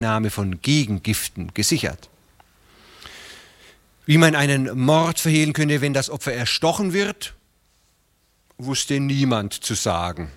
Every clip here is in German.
Einnahme von Gegengiften gesichert. Wie man einen Mord verhehlen könne, wenn das Opfer erstochen wird, wusste niemand zu sagen.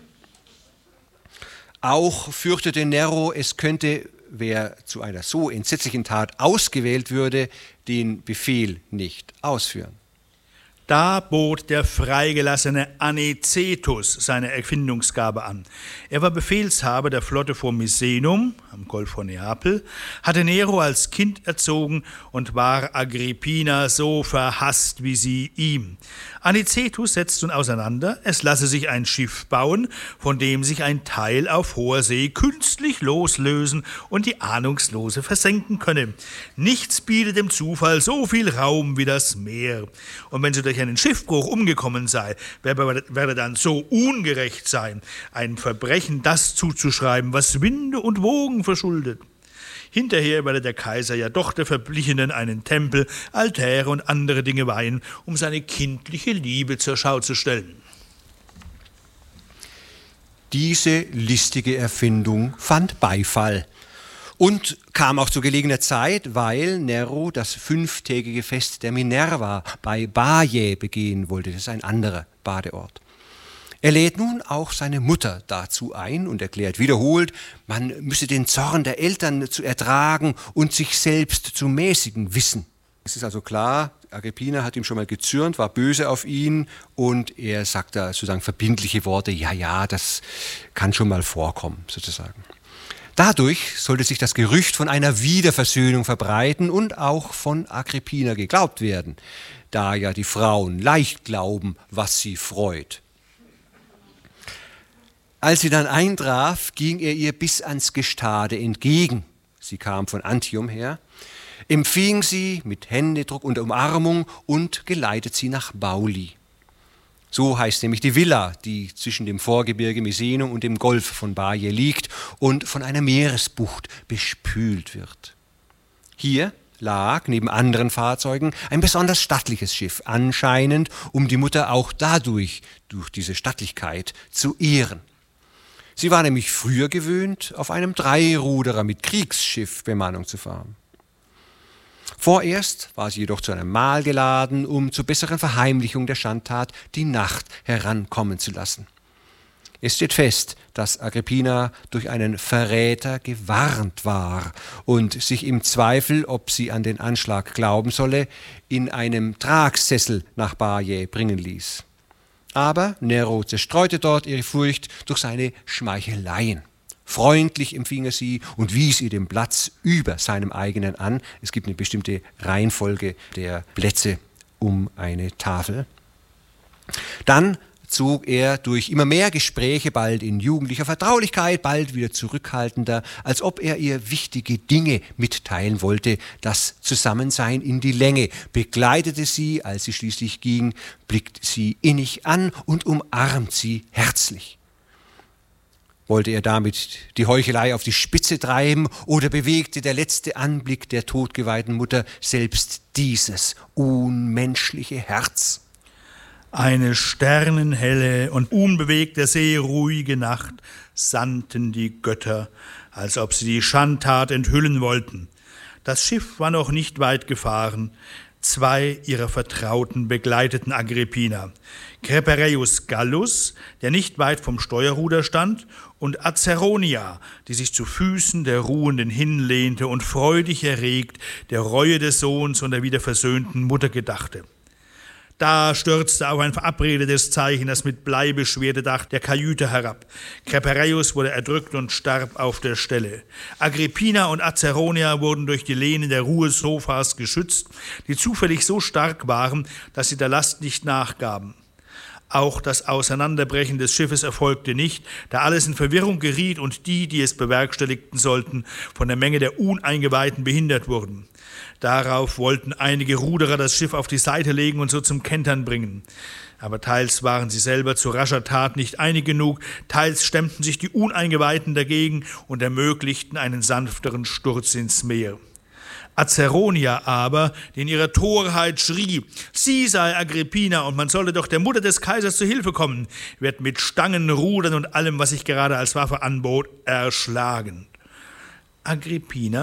Auch fürchtete Nero, es könnte, wer zu einer so entsetzlichen Tat ausgewählt würde, den Befehl nicht ausführen. Da bot der freigelassene Anicetus seine Erfindungsgabe an. Er war Befehlshaber der Flotte vor Misenum, am Golf von Neapel, hatte Nero als Kind erzogen und war Agrippina so verhasst wie sie ihm. Anicetus setzt nun auseinander, es lasse sich ein Schiff bauen, von dem sich ein Teil auf hoher See künstlich loslösen und die Ahnungslose versenken könne. Nichts bietet dem Zufall so viel Raum wie das Meer. Und wenn sie durch einen Schiffbruch umgekommen sei, werde dann so ungerecht sein, einem Verbrechen das zuzuschreiben, was Winde und Wogen verschuldet. Hinterher werde der Kaiser ja doch der Verblichenen einen Tempel, Altäre und andere Dinge weihen, um seine kindliche Liebe zur Schau zu stellen. Diese listige Erfindung fand Beifall und kam auch zu gelegener Zeit, weil Nero das 5-tägige Fest der Minerva bei Baiae begehen wollte. Das ist ein anderer Badeort. Er lädt nun auch seine Mutter dazu ein und erklärt wiederholt, man müsse den Zorn der Eltern zu ertragen und sich selbst zu mäßigen wissen. Es ist also klar, Agrippina hat ihm schon mal gezürnt, war böse auf ihn und er sagt da sozusagen verbindliche Worte, ja, das kann schon mal vorkommen sozusagen. Dadurch sollte sich das Gerücht von einer Wiederversöhnung verbreiten und auch von Agrippina geglaubt werden, da ja die Frauen leicht glauben, was sie freut. Als sie dann eintraf, ging er ihr bis ans Gestade entgegen. Sie kam von Antium her, empfing sie mit Händedruck und Umarmung und geleitet sie nach Bauli. So heißt nämlich die Villa, die zwischen dem Vorgebirge Misenum und dem Golf von Baiae liegt und von einer Meeresbucht bespült wird. Hier lag neben anderen Fahrzeugen ein besonders stattliches Schiff, anscheinend um die Mutter auch durch diese Stattlichkeit zu ehren. Sie war nämlich früher gewöhnt, auf einem Dreiruderer mit Kriegsschiffbemannung zu fahren. Vorerst war sie jedoch zu einem Mahl geladen, um zur besseren Verheimlichung der Schandtat die Nacht herankommen zu lassen. Es steht fest, dass Agrippina durch einen Verräter gewarnt war und sich im Zweifel, ob sie an den Anschlag glauben solle, in einem Tragsessel nach Baiae bringen ließ. Aber Nero zerstreute dort ihre Furcht durch seine Schmeicheleien. Freundlich empfing er sie und wies ihr den Platz über seinem eigenen an. Es gibt eine bestimmte Reihenfolge der Plätze um eine Tafel. Dann zog er durch immer mehr Gespräche, bald in jugendlicher Vertraulichkeit, bald wieder zurückhaltender, als ob er ihr wichtige Dinge mitteilen wollte, das Zusammensein in die Länge, begleitete sie, als sie schließlich ging, blickt sie innig an und umarmt sie herzlich. Wollte er damit die Heuchelei auf die Spitze treiben oder bewegte der letzte Anblick der todgeweihten Mutter selbst dieses unmenschliche Herz? Eine sternenhelle und unbewegte, seeruhige Nacht sandten die Götter, als ob sie die Schandtat enthüllen wollten. Das Schiff war noch nicht weit gefahren. 2 ihrer Vertrauten begleiteten Agrippina. Crepereius Gallus, der nicht weit vom Steuerruder stand, und Acerronia, die sich zu Füßen der Ruhenden hinlehnte und freudig erregt der Reue des Sohns und der wiederversöhnten Mutter gedachte. Da stürzte auch ein verabredetes Zeichen das mit Blei beschwerte Dach der Kajüte herab. Crepereius wurde erdrückt und starb auf der Stelle. Agrippina und Acerronia wurden durch die Lehnen der Ruhesofas geschützt, die zufällig so stark waren, dass sie der Last nicht nachgaben. Auch das Auseinanderbrechen des Schiffes erfolgte nicht, da alles in Verwirrung geriet und die es bewerkstelligten sollten, von der Menge der Uneingeweihten behindert wurden. Darauf wollten einige Ruderer das Schiff auf die Seite legen und so zum Kentern bringen. Aber teils waren sie selber zu rascher Tat nicht einig genug, teils stemmten sich die Uneingeweihten dagegen und ermöglichten einen sanfteren Sturz ins Meer. Acerronia aber, die in ihrer Torheit schrie, sie sei Agrippina und man solle doch der Mutter des Kaisers zu Hilfe kommen, wird mit Stangen, Rudern und allem, was sich gerade als Waffe anbot, erschlagen. Agrippina